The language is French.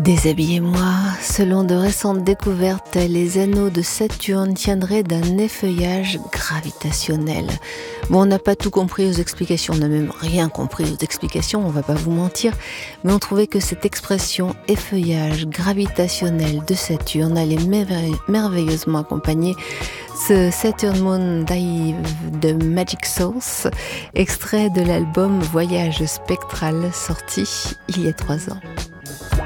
Déshabillez-moi. Selon de récentes découvertes, les anneaux de Saturne tiendraient d'un effeuillage gravitationnel. Bon, on n'a pas tout compris aux explications, on n'a même rien compris aux explications, on va pas vous mentir, mais on trouvait que cette expression effeuillage gravitationnel de Saturne allait merveilleusement accompagner ce Saturn Moon Dive de Magic Source, extrait de l'album Voyage spectral sorti il y a 3 ans.